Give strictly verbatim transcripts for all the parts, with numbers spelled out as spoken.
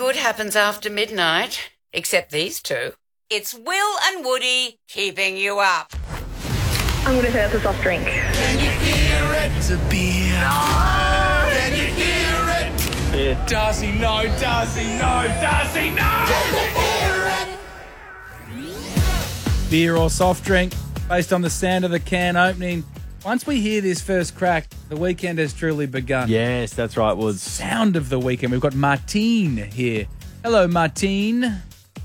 good happens after midnight, except these two. It's Will and Woody keeping you up. I'm going to say it's a soft drink. Can you hear it? It's a beer. No! Can you hear it? Yeah. Darcy, no, Darcy, no, Darcy, no! Can you hear it? Beer or soft drink, based on the sound of the can opening. Once we hear this first crack, the weekend has truly begun. Yes, that's right, Woods. Sound of the weekend. We've got Martine here. Hello, Martine.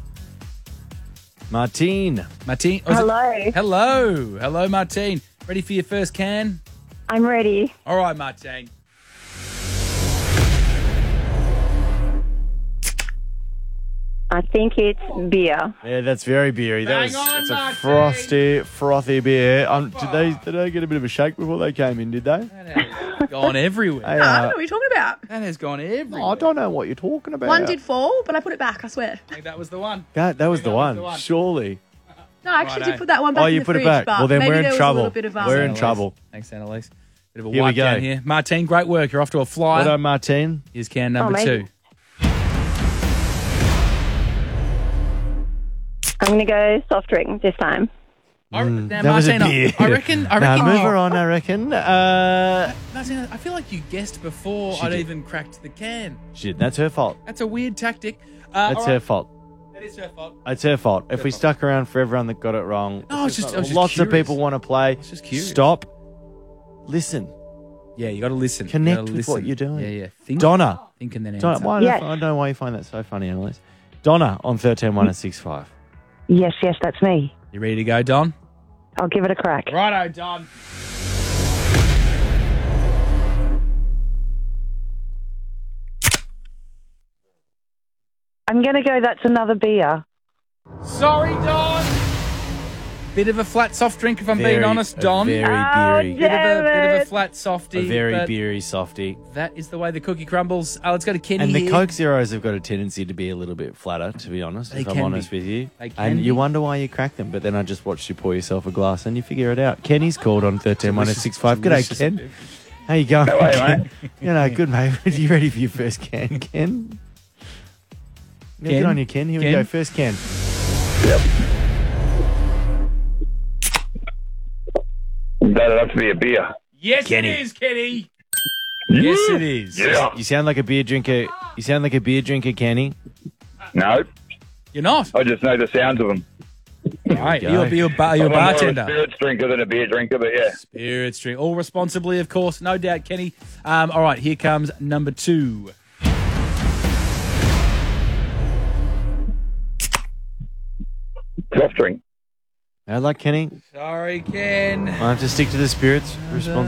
Martine. Martine. oh, is it- Hello. Hello. Hello, Martine. Ready for your first can? I'm ready. All right, Martine. I think it's beer. Yeah, that's very beery. That Bang was on, it's a Martine. frosty, frothy beer. Um, did they did they get a bit of a shake before they came in? Did they? That has gone everywhere. Hey, No, uh, what are we talking about? That has gone everywhere. I don't know what you're talking about. One did fall, but I put it back, I swear. I think that was the one. That that was the That was one. the one. Surely. No, I actually Righto. did put that one back Oh, in you the put it fridge, back. but Well, then maybe we're in there was trouble. a little bit of, um, We're in Annalise. trouble. Thanks, Annalise. Bit of a Here we wipe down go. here. Martine, great work. You're off to a flyer. Well done, Martine. Here's can number Oh, two. mate. I'm going to go soft drink this time. I, now, That was a Martine, beer. I reckon. I Now reckon. move her on. I reckon. Uh, Martine, I feel like you guessed before She I'd did. even cracked the can. shit, that's her fault. That's a weird tactic. Uh, That's all her right. fault. That is her fault. It's her fault. If we fault. stuck around for everyone that got it wrong, No, I was just- I was just lots of curious. people want to play. was just curious. Stop. Listen. Yeah, you got to listen. You Connect gotta with listen. what you're doing. Yeah, yeah. Think, Donna. Think and then Donna, answer. why Yes. I don't know why you find that so funny, Annalise. Donna on thirteen one and six five. Yes, yes, that's me. You ready to go, Don? I'll give it a crack. Righto, Don. I'm going to go that's another beer. Sorry, Don. Bit of a flat soft drink, if I'm being Very- honest, a Don. Very Oh, beery. Bit of a Damn bit of a it. flat softy. A very but beery softy. That is the way the cookie crumbles. Uh, let's go to Kenny And the here. Coke Zeros have got a tendency to be a little bit flatter, to be honest, They if I'm can honest be. with you. They can And be. you wonder why you crack them, but then I just watched you pour yourself a glass and you figure it out. Kenny's called on thirteen one and six five. G'day, delicious. Ken. How you going? Ken? You know, good, mate. Are you ready for your first can, Ken? Yeah, Ken? good on you, Ken. Here Ken? we go. First can. That'd have to be a beer. Yes, Kenny. it is, Kenny. Yes, it is. Yeah. You sound like a beer drinker. You sound like a beer drinker, Kenny. No, You're not. I just know the sounds of them. Right, go. you're, you're, bar, you're a I'm more of a bartender. spirits drinker than a beer drinker, but yeah. Spirits drink. All responsibly, of course. No doubt, Kenny. Um, all right, here comes number two. Soft drink. I like Kenny. Sorry, Ken. I have to stick to the spirits. Responsible.